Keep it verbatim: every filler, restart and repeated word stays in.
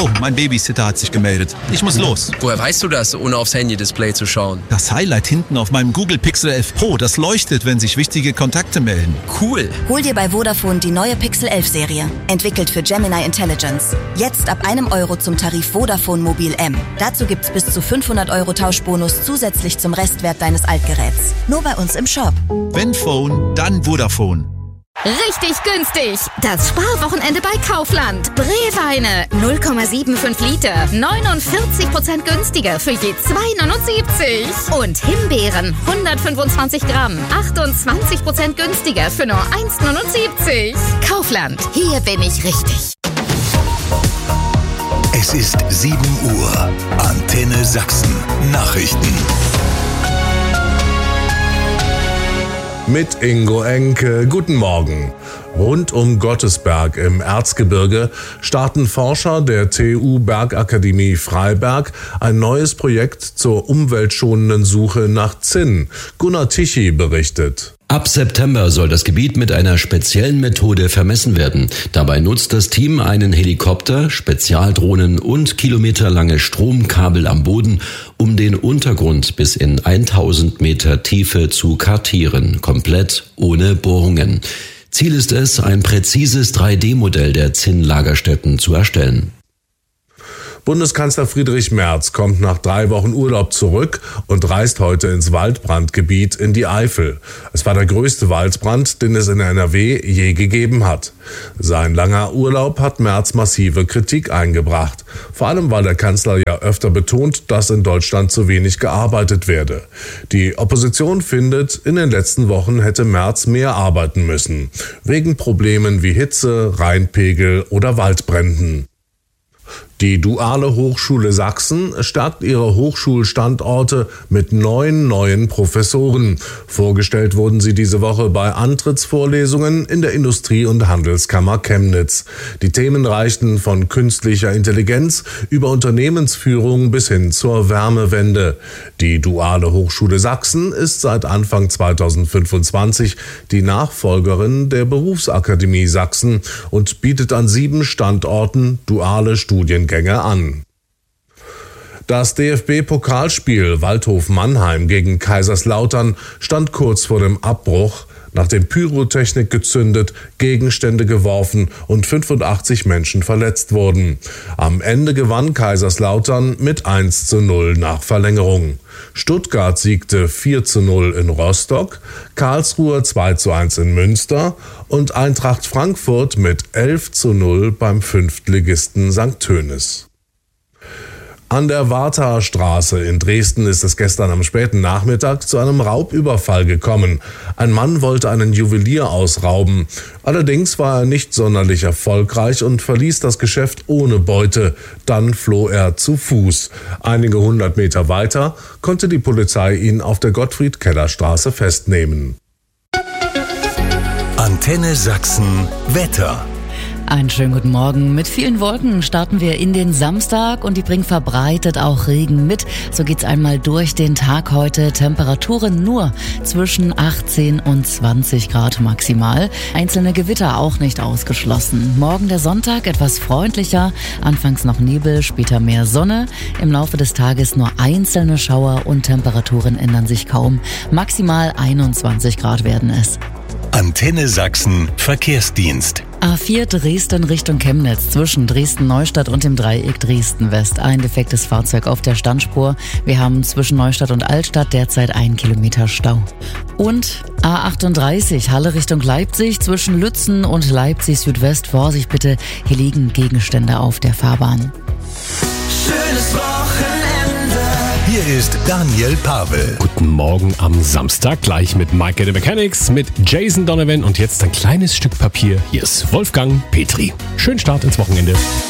Oh, mein Babysitter hat sich gemeldet. Ich muss los. Woher weißt du das, ohne aufs Handy-Display zu schauen? Das Highlight hinten auf meinem Google Pixel elf Pro, das leuchtet, wenn sich wichtige Kontakte melden. Cool. Hol dir bei Vodafone die neue Pixel elf Serie. Entwickelt für Gemini Intelligence. Jetzt ab einem Euro zum Tarif Vodafone Mobil M. Dazu gibt's bis zu fünfhundert Euro Tauschbonus zusätzlich zum Restwert deines Altgeräts. Nur bei uns im Shop. Wenn Phone, dann Vodafone. Richtig günstig. Das Sparwochenende bei Kaufland. Breweine null Komma fünfundsiebzig Liter. neunundvierzig Prozent günstiger für je zwei Komma neunundsiebzig. Und Himbeeren hundertfünfundzwanzig Gramm. achtundzwanzig Prozent günstiger für nur eins Komma neunundsiebzig. Kaufland. Hier bin ich richtig. Es ist sieben Uhr. Antenne Sachsen. Nachrichten. Mit Ingo Enke. Guten Morgen. Rund um Gottesberg im Erzgebirge starten Forscher der T U Bergakademie Freiberg ein neues Projekt zur umweltschonenden Suche nach Zinn. Gunnar Tichy berichtet. Ab September soll das Gebiet mit einer speziellen Methode vermessen werden. Dabei nutzt das Team einen Helikopter, Spezialdrohnen und kilometerlange Stromkabel am Boden, um den Untergrund bis in tausend Meter Tiefe zu kartieren, komplett ohne Bohrungen. Ziel ist es, ein präzises drei D Modell der Zinnlagerstätten zu erstellen. Bundeskanzler Friedrich Merz kommt nach drei Wochen Urlaub zurück und reist heute ins Waldbrandgebiet in die Eifel. Es war der größte Waldbrand, den es in N R W je gegeben hat. Sein langer Urlaub hat Merz massive Kritik eingebracht. Vor allem, weil der Kanzler ja öfter betont, dass in Deutschland zu wenig gearbeitet werde. Die Opposition findet, in den letzten Wochen hätte Merz mehr arbeiten müssen. Wegen Problemen wie Hitze, Rheinpegel oder Waldbränden. Die Duale Hochschule Sachsen stärkt ihre Hochschulstandorte mit neun neuen Professoren. Vorgestellt wurden sie diese Woche bei Antrittsvorlesungen in der Industrie- und Handelskammer Chemnitz. Die Themen reichten von künstlicher Intelligenz über Unternehmensführung bis hin zur Wärmewende. Die Duale Hochschule Sachsen ist seit Anfang zweitausendfünfundzwanzig die Nachfolgerin der Berufsakademie Sachsen und bietet an sieben Standorten duale Studiengänge an. Das D F B-Pokalspiel Waldhof Mannheim gegen Kaiserslautern stand kurz vor dem Abbruch, nachdem Pyrotechnik gezündet, Gegenstände geworfen und fünfundachtzig Menschen verletzt wurden. Am Ende gewann Kaiserslautern mit eins zu null nach Verlängerung. Stuttgart siegte vier zu null in Rostock, Karlsruhe zwei zu eins in Münster und Eintracht Frankfurt mit elf zu null beim Fünftligisten Sankt Tönis. An der Warthaer Straße in Dresden ist es gestern am späten Nachmittag zu einem Raubüberfall gekommen. Ein Mann wollte einen Juwelier ausrauben. Allerdings war er nicht sonderlich erfolgreich und verließ das Geschäft ohne Beute. Dann floh er zu Fuß. Einige hundert Meter weiter konnte die Polizei ihn auf der Gottfried-Keller-Straße festnehmen. Antenne Sachsen Wetter. Einen schönen guten Morgen. Mit vielen Wolken starten wir in den Samstag und die bringen verbreitet auch Regen mit. So geht's einmal durch den Tag heute. Temperaturen nur zwischen achtzehn und zwanzig Grad maximal. Einzelne Gewitter auch nicht ausgeschlossen. Morgen der Sonntag etwas freundlicher. Anfangs noch Nebel, später mehr Sonne. Im Laufe des Tages nur einzelne Schauer und Temperaturen ändern sich kaum. Maximal einundzwanzig Grad werden es. Antenne Sachsen Verkehrsdienst. A vier Dresden Richtung Chemnitz zwischen Dresden-Neustadt und dem Dreieck Dresden-West. Ein defektes Fahrzeug auf der Standspur. Wir haben zwischen Neustadt und Altstadt derzeit einen Kilometer Stau. Und A achtunddreißig Halle Richtung Leipzig zwischen Lützen und Leipzig Südwest. Vorsicht bitte, hier liegen Gegenstände auf der Fahrbahn. Schönes Wochenende. Hier ist Daniel Pavel. Guten Morgen am Samstag, gleich mit Mike the Mechanics, mit Jason Donovan und jetzt ein kleines Stück Papier. Hier ist Wolfgang Petri. Schönen Start ins Wochenende.